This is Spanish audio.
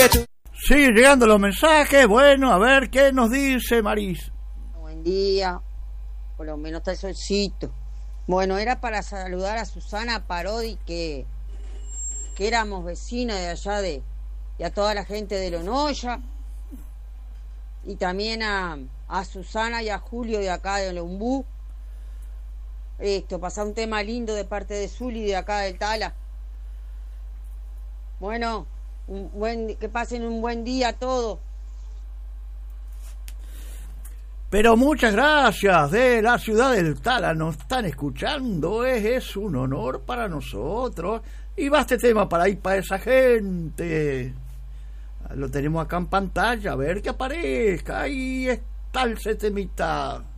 Sigue llegando los mensajes. Bueno, a ver qué nos dice Maris. Buen día. Por lo menos está el solcito. Bueno, era para saludar a Susana Parodi, que éramos vecinas de allá y a toda la gente de Lonoya. Y también a Susana y a Julio de acá de Lombú. Pasar un tema lindo de parte de Zuli de acá del Tala. Bueno, que pasen un buen día a todos. Pero muchas gracias de la ciudad del Tala, nos están escuchando, es un honor para nosotros. Y va este tema para ir para esa gente. Lo tenemos acá en pantalla, a ver que aparezca. Ahí está el temita.